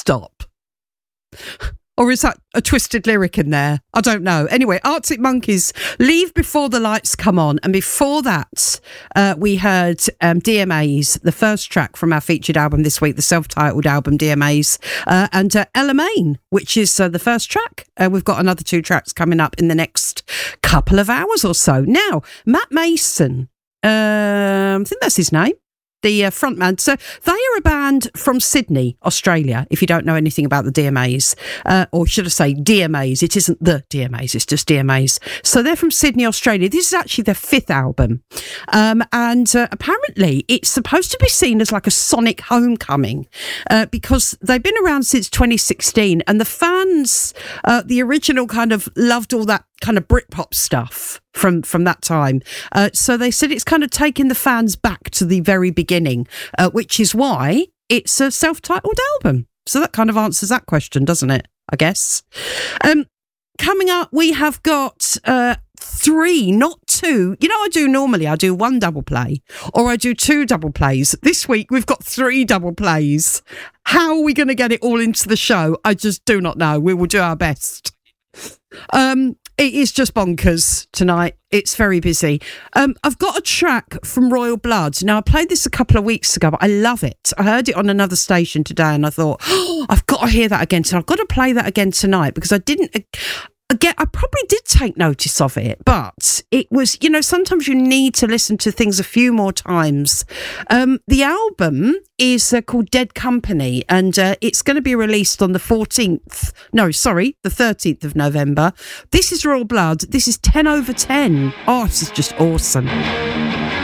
stop. Or is that a twisted lyric in there? I don't know. Anyway, Arctic Monkeys, Leave Before the Lights Come On. And before that, we heard DMAs, the first track from our featured album this week, the self-titled album DMAs, and Ella Main, which is the first track. We've got another 2 tracks coming up in the next couple of hours or so. Now, Matt Mason, I think that's his name. The frontman. So they are a band from Sydney, Australia, if you don't know anything about the DMAs, or should I say DMAs. It isn't the DMAs, it's just DMAs. So they're from Sydney, Australia. This is actually their 5th album. And apparently it's supposed to be seen as like a sonic homecoming because they've been around since 2016 and the fans, the original kind of loved all that kind of Britpop stuff from that time. So they said it's kind of taking the fans back to the very beginning, which is why it's a self-titled album. So that kind of answers that question, doesn't it? I guess. Coming up, we have got 3, not 2. You know, I do 1 double play or I do 2 double plays. This week, we've got 3 double plays. How are we going to get it all into the show? I just do not know. We will do our best. It is just bonkers tonight. It's very busy. I've got a track from Royal Blood. Now, I played this a couple of weeks ago, but I love it. I heard it on another station today and I thought, I've got to hear that again. So I've got to play that again tonight because I didn't... I probably did take notice of it, but it was, you know, sometimes you need to listen to things a few more times. The album is called Dead Company, and it's going to be released on the 13th of November. This is Royal Blood. This is 10 over 10. Oh, this is just awesome.